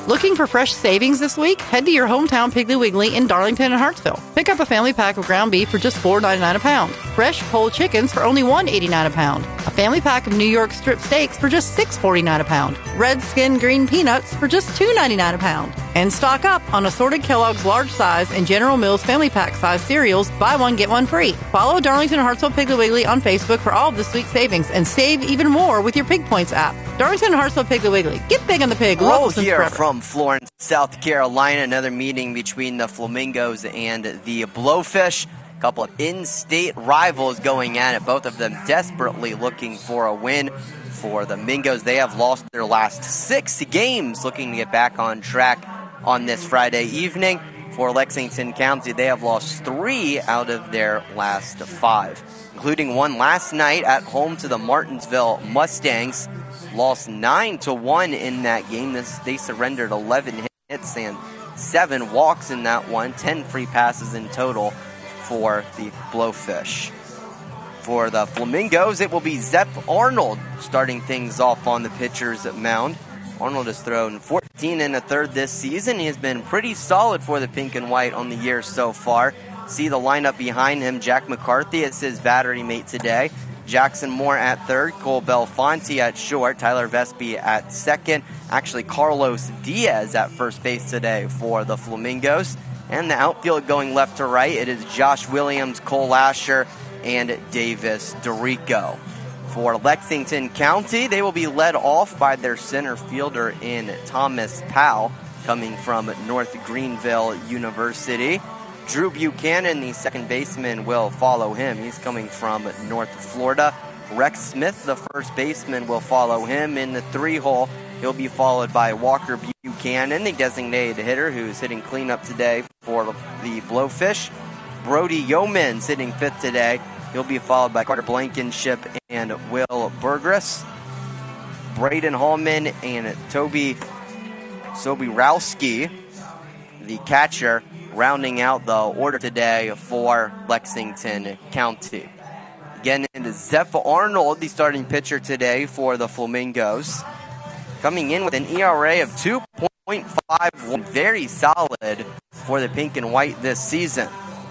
Looking for fresh savings this week? Head to your hometown Piggly Wiggly in Darlington and Hartsville. Pick up a family pack of ground beef for just $4.99 a pound. Fresh whole chickens for only $1.89 a pound. A family pack of New York strip steaks for just $6.49 a pound. Red skin green peanuts for just $2.99 a pound. And stock up on assorted Kellogg's large size and General Mills family pack size cereals. Buy one, get one free. Follow Darlington and Hartsville Piggly Wiggly on Facebook for all of this week's savings and save even more with your Pig Points app. Darlington and Hartsville Piggly Wiggly. Get big on the pig. Roll here from Florence, South Carolina. Another meeting between the Flamingos and the Blowfish. A couple of in-state rivals going at it. Both of them desperately looking for a win. For the Mingos, they have lost their last 6 games, looking to get back on track on this Friday evening. For Lexington County, they have lost 3 out of their last 5, including one last night at home to the Martinsville Mustangs. Lost 9-1 in that game. They surrendered 11 hits and 7 walks in that one. 10 free passes in total for the Blowfish. For the Flamingos, it will be Zep Arnold starting things off on the pitcher's mound. Arnold has thrown 14 1/3 this season. He has been pretty solid for the Pink and White on the year so far. See the lineup behind him. Jack McCarthy is his battery mate today. Jackson Moore at third, Cole Belfonte at short, Tyler Vespi at second. Actually, Carlos Diaz at first base today for the Flamingos. And the outfield going left to right, it is Josh Williams, Cole Asher, and Davis Dorico. For Lexington County, they will be led off by their center fielder in Thomas Powell, coming from North Greenville University. Drew Buchanan, the second baseman, will follow him. He's coming from North Florida. Rex Smith, the first baseman, will follow him in the 3-hole. He'll be followed by Walker Buchanan, the designated hitter, who's hitting cleanup today for the Blowfish. Brody Yeoman sitting fifth today. He'll be followed by Carter Blankenship and Will Burgess. Braden Hallman and Toby Sobierowski, the catcher, rounding out the order today for Lexington County. Again, into Zeph Arnold, the starting pitcher today for the Flamingos. Coming in with an ERA of 2.51, very solid for the Pink and White this season.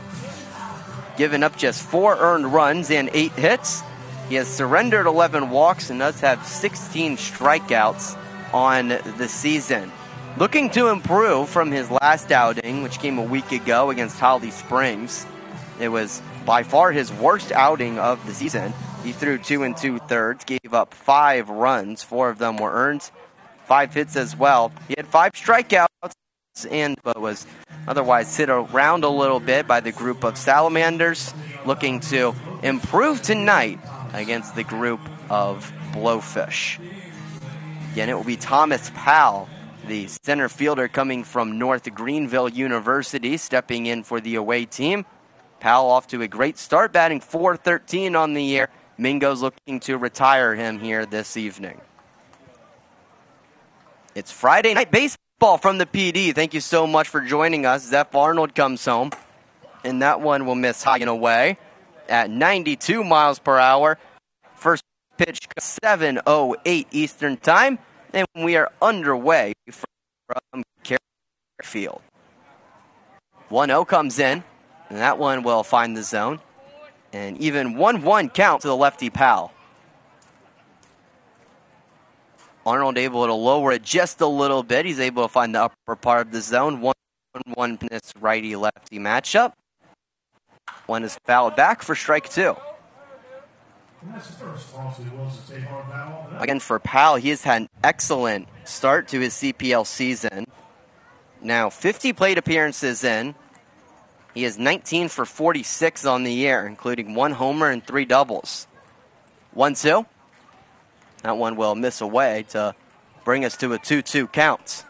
Given up just 4 earned runs and 8 hits. He has surrendered 11 walks and does have 16 strikeouts on the season. Looking to improve from his last outing, which came a week ago against Holly Springs. It was by far his worst outing of the season. He threw 2 2/3, gave up 5 runs. 4 of them were earned, 5 hits as well. He had 5 strikeouts but was otherwise hit around a little bit by the group of Salamanders. Looking to improve tonight against the group of Blowfish. Again, it will be Thomas Powell, the center fielder coming from North Greenville University, stepping in for the away team. Powell off to a great start, batting .413 on the year. Mingo's looking to retire him here this evening. It's Friday Night Baseball from the PD. Thank you so much for joining us. Zeph Arnold comes home, and that one will miss high and away at 92 miles per hour. First pitch, 7:08 Eastern Time, and we are underway from Field. 1-0 comes in, and that one will find the zone. And even 1-1 count to the lefty Powell. Arnold able to lower it just a little bit. He's able to find the upper part of the zone. 1-1 in this righty-lefty matchup. One is fouled back for strike 2. Again, for Powell, he has had an excellent start to his CPL season. Now, 50 plate appearances in. He is 19 for 46 on the year, including 1 homer and 3 doubles. 1-2. That one will miss away to bring us to a 2-2 count.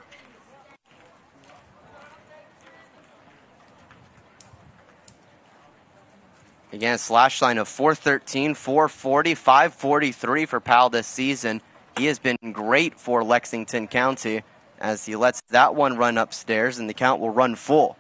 Again, a slash line of 413, 440, 543 for Powell this season. He has been great for Lexington County as he lets that one run upstairs, and the count will run full.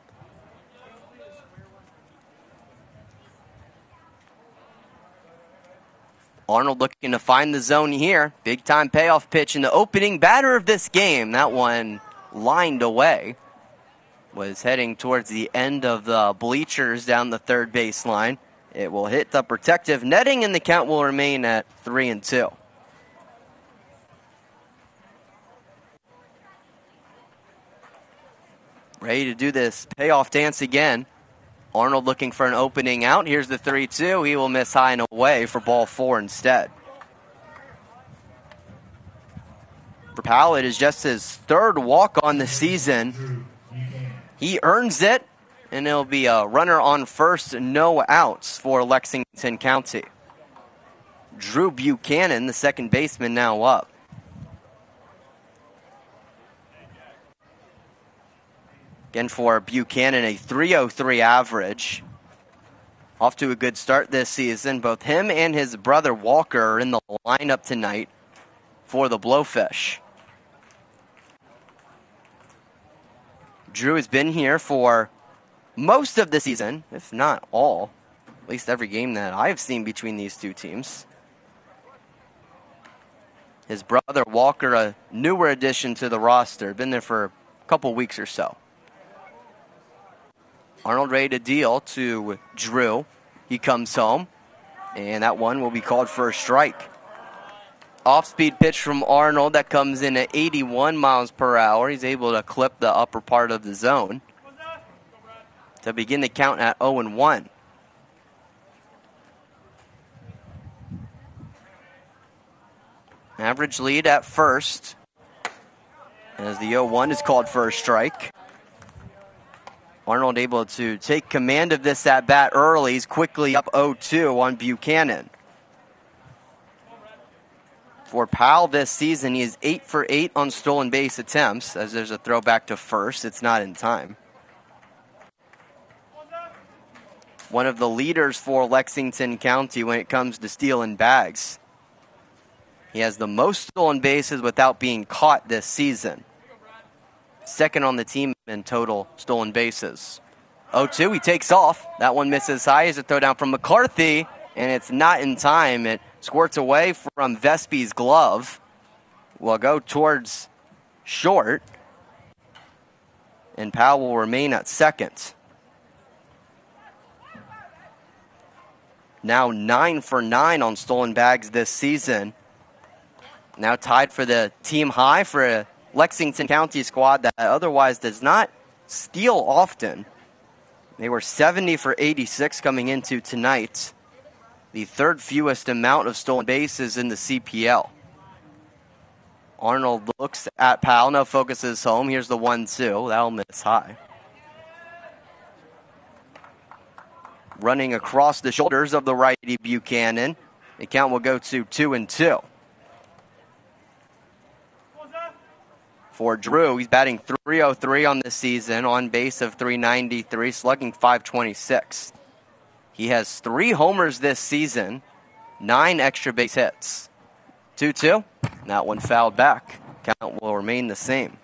Arnold looking to find the zone here. Big time payoff pitch in the opening batter of this game. That one lined away. Was heading towards the end of the bleachers down the third baseline. It will hit the protective netting, and the count will remain at 3-2. Ready to do this payoff dance again. Arnold looking for an opening out. Here's the 3-2. He will miss high and away for ball 4 instead. For Powell, it is just his third walk on the season. He earns it, and it'll be a runner on first, no outs for Lexington County. Drew Buchanan, the second baseman, now up. Again, for Buchanan, a .303 average. Off to a good start this season. Both him and his brother Walker are in the lineup tonight for the Blowfish. Drew has been here for most of the season, if not all. At least every game that I've seen between these two teams. His brother Walker, a newer addition to the roster. Been there for a couple weeks or so. Arnold ready to deal to Drew. He comes home, and that one will be called for a strike. Off-speed pitch from Arnold that comes in at 81 miles per hour. He's able to clip the upper part of the zone to begin the count at 0-1. Average lead at first, as the 0-1 is called for a strike. Arnold able to take command of this at-bat early. He's quickly up 0-2 on Buchanan. For Powell this season, he is 8 for 8 on stolen base attempts, as there's a throw back to first. It's not in time. One of the leaders for Lexington County when it comes to stealing bags. He has the most stolen bases without being caught this season. Second on the team in total stolen bases. 0-2, he takes off. That one misses high as a throw down from McCarthy, and it's not in time. It squirts away from Vespi's glove. Will go towards short, and Powell will remain at second. Now 9 for 9 on stolen bags this season. Now tied for the team high for a Lexington County squad that otherwise does not steal often. They were 70 for 86 coming into tonight. The third fewest amount of stolen bases in the CPL. Arnold looks at Powell, now focuses home. Here's the 1-2. That'll miss high. Running across the shoulders of the righty Buchanan. The count will go to 2-2. For Drew, he's batting .303 on this season, on base of .393, slugging .526. He has 3 homers this season, 9 extra base hits. 2-2, that one fouled back. Count will remain the same.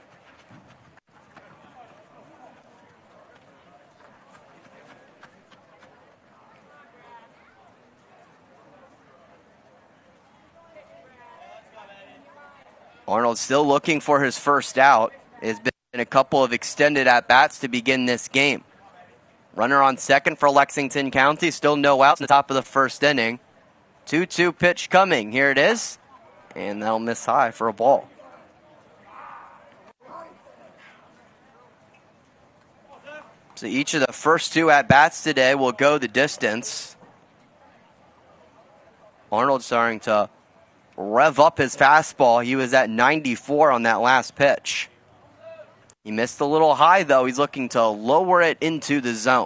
Arnold still looking for his first out. It's been a couple of extended at-bats to begin this game. Runner on second for Lexington County. Still no outs in the top of the first inning. 2-2 pitch coming. Here it is. And that'll miss high for a ball. So each of the first 2 at-bats today will go the distance. Arnold starting to rev up his fastball. He was at 94 on that last pitch. He missed a little high, though. He's looking to lower it into the zone.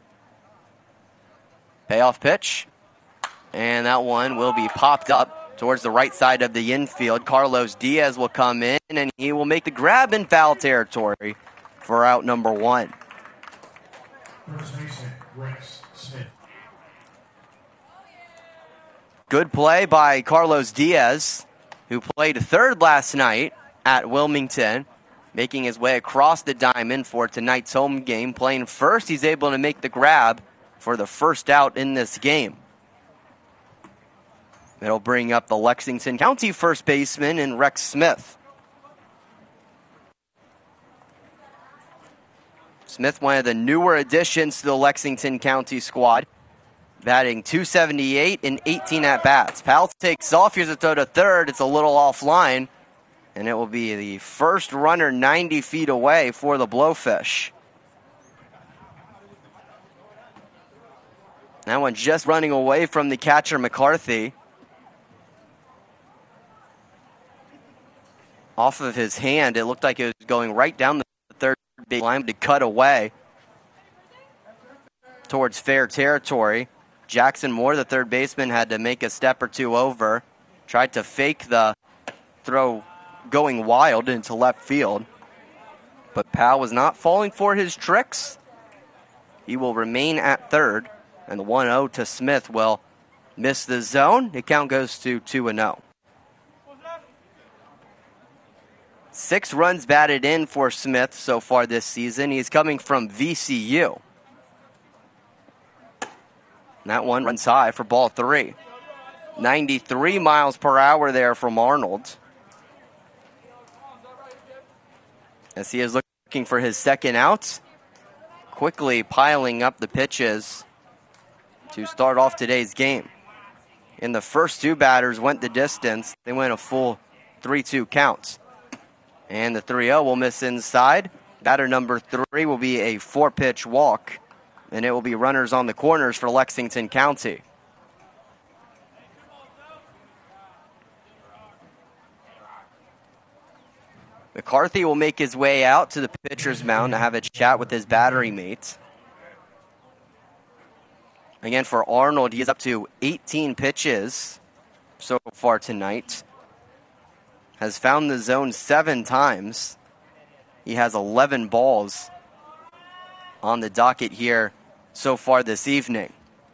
Payoff pitch. And that one will be popped up towards the right side of the infield. Carlos Diaz will come in, and he will make the grab in foul territory for out number 1. First baseman, Rex Smith. Good play by Carlos Diaz, who played third last night at Wilmington, making his way across the diamond for tonight's home game. Playing first, he's able to make the grab for the first out in this game. It'll bring up the Lexington County first baseman in Rex Smith. Smith, one of the newer additions to the Lexington County squad, batting .278 in 18 at-bats. Powell takes off. Here's a throw to third. It's a little offline, and it will be the first runner 90 feet away for the Blowfish. That one just running away from the catcher, McCarthy. Off of his hand, it looked like it was going right down the third base line to cut away towards fair territory. Jackson Moore, the third baseman, had to make a step or two over. Tried to fake the throw going wild into left field. But Powell was not falling for his tricks. He will remain at third. And the 1-0 to Smith will miss the zone. The count goes to 2-0. 6 runs batted in for Smith so far this season. He's coming from VCU. And that one runs high for ball 3. 93 miles per hour there from Arnold. As he is looking for his second out. Quickly piling up the pitches to start off today's game. And the first 2 batters went the distance. They went a full 3-2 count. And the 3-0 will miss inside. Batter number 3 will be a 4-pitch walk. And it will be runners on the corners for Lexington County. McCarthy will make his way out to the pitcher's mound to have a chat with his battery mates. Again, for Arnold, he is up to 18 pitches so far tonight. Has found the zone 7 times. He has 11 balls on the docket here so far this evening.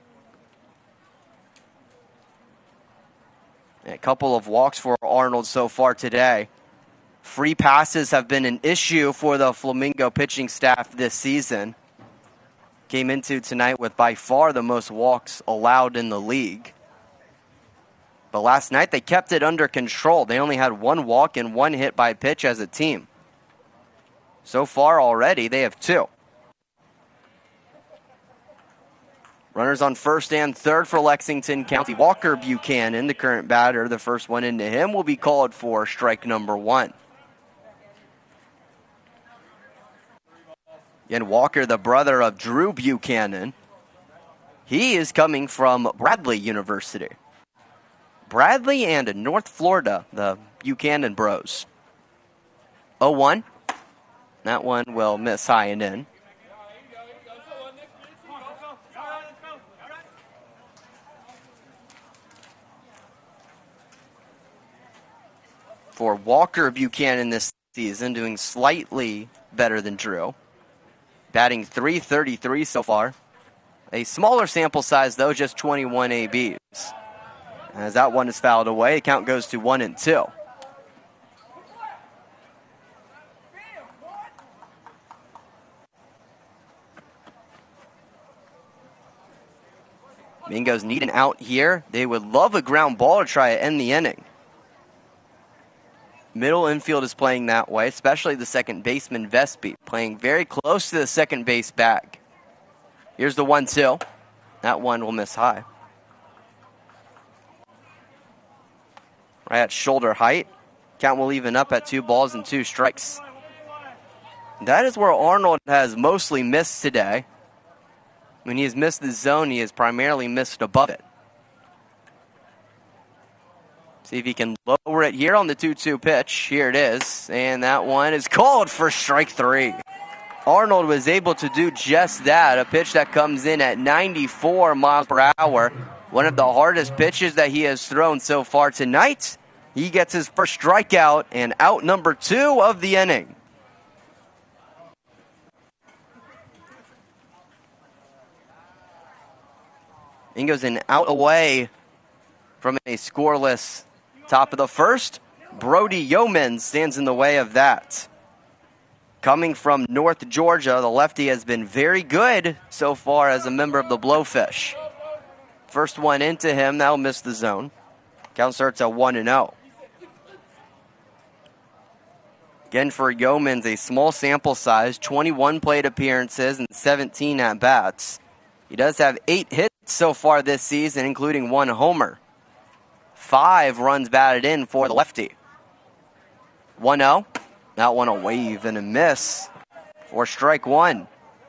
A couple of walks for Arnold so far today. Free passes have been an issue for the Flamingo pitching staff this season. Came into tonight with by far the most walks allowed in the league. But last night they kept it under control. They only had 1 walk and 1 hit by pitch as a team. So far already they have 2. Runners on first and third for Lexington County. Walker Buchanan, the current batter, the first one into him, will be called for strike number 1. And Walker, the brother of Drew Buchanan, he is coming from Bradley University. Bradley and North Florida, the Buchanan bros. 0-1. That one will miss high and in. For Walker Buchanan this season, doing slightly better than Drew. Batting .333 so far. A smaller sample size, though, just 21 ABs. As that one is fouled away, the count goes to 1-2. Mingos need an out here. They would love a ground ball to try to end the inning. Middle infield is playing that way, especially the second baseman, Vespi, playing very close to the second base bag. Here's the 1-2. That one will miss high. Right at shoulder height. Count will even up at 2 balls and 2 strikes. That is where Arnold has mostly missed today. When he has missed the zone, he has primarily missed above it. See if he can lower it here on the 2-2 pitch. Here it is. And that one is called for strike 3. Arnold was able to do just that. A pitch that comes in at 94 miles per hour. One of the hardest pitches that he has thrown so far tonight. He gets his first strikeout and out number 2 of the inning. And goes an out away from a scoreless top of the first. Brody Yeoman stands in the way of that. Coming from North Georgia, the lefty has been very good so far as a member of the Blowfish. First one into him, that'll miss the zone. Count starts at 1-0. Again, for Yeomans, a small sample size, 21 plate appearances and 17 at-bats. He does have 8 hits so far this season, including 1 homer. 5 runs batted in for the lefty. 1-0. That one a wave and a miss for strike 1.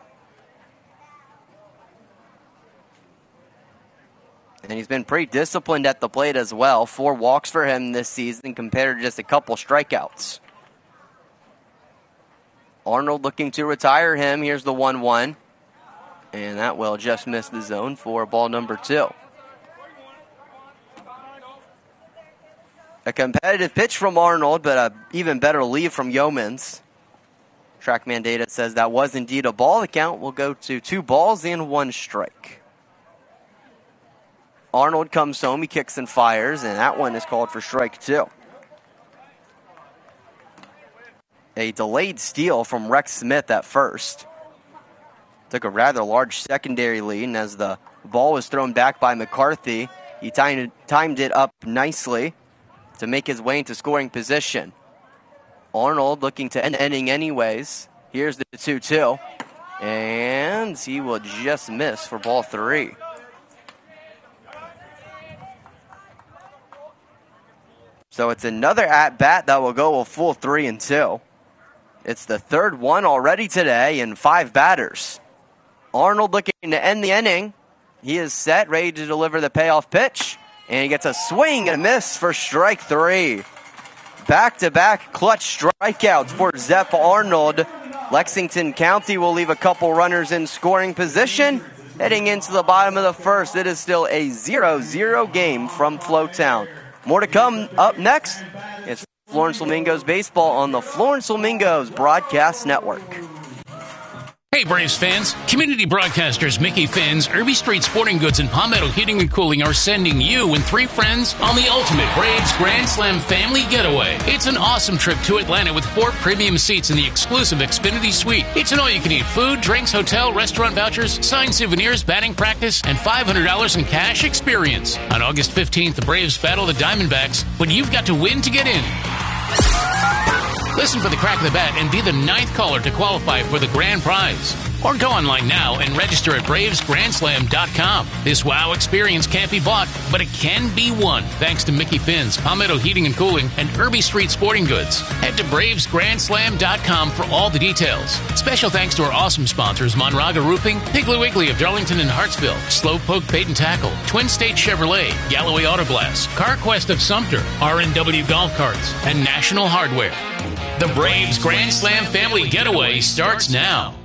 And he's been pretty disciplined at the plate as well. 4 walks for him this season compared to just a couple strikeouts. Arnold looking to retire him. Here's the 1-1. And that will just miss the zone for ball number 2. A competitive pitch from Arnold, but an even better lead from Yeomans. TrackMan data says that was indeed a ball. The count will go to 2 balls and 1 strike. Arnold comes home, he kicks and fires, and that one is called for strike 2. A delayed steal from Rex Smith at first. Took a rather large secondary lead, and as the ball was thrown back by McCarthy, he timed it up nicely to make his way into scoring position. Arnold looking to end the inning anyways. Here's the 2-2, and he will just miss for ball 3. So it's another at-bat that will go a full 3-2. It's the 3rd one already today and 5 batters. Arnold looking to end the inning. He is set, ready to deliver the payoff pitch. And he gets a swing and a miss for strike 3. Back-to-back clutch strikeouts for Zep Arnold. Lexington County will leave a couple runners in scoring position. Heading into the bottom of the 1st, it is still a 0-0 game from Flowtown. More to come up next. It's Florence Flamingos baseball on the Florence Flamingos Broadcast Network. Hey Braves fans, community broadcasters Mickey Finn's, Irby Street Sporting Goods, and Palmetto Heating and Cooling are sending you and 3 friends on the ultimate Braves Grand Slam family getaway. It's an awesome trip to Atlanta with 4 premium seats in the exclusive Xfinity Suite. It's an all-you-can-eat food, drinks, hotel, restaurant vouchers, signed souvenirs, batting practice, and $500 in cash experience. On August 15th, the Braves battle the Diamondbacks, but you've got to win to get in. Listen for the crack of the bat and be the 9th caller to qualify for the grand prize. Or go online now and register at BravesGrandSlam.com. This wow experience can't be bought, but it can be won. Thanks to Mickey Finn's, Palmetto Heating and Cooling, and Irby Street Sporting Goods. Head to BravesGrandSlam.com for all the details. Special thanks to our awesome sponsors, Monraga Roofing, Piggly Wiggly of Darlington and Hartsville, Slowpoke Bait and Tackle, Twin State Chevrolet, Galloway Auto Glass, CarQuest of Sumter, RNW Golf Carts, and National Hardware. The Braves Grand Slam family getaway starts now.